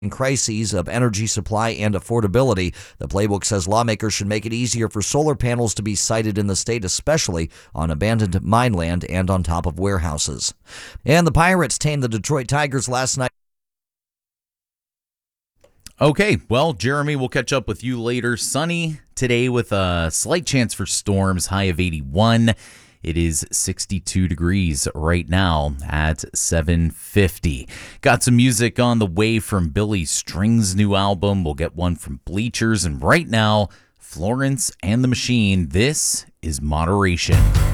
crises of energy supply and affordability. The playbook says lawmakers should make it easier for solar panels to be sited in the state, especially on abandoned mine land and on top of warehouses. And the Pirates tamed the Detroit Tigers last night. Okay, well, Jeremy, we'll catch up with you later. Sunny today with a slight chance for storms, high of 81. It is 62 degrees right now at 7:50. Got some music on the way from Billy String's new album. We'll get one from Bleachers. And right now, Florence and the Machine. This is Moderation.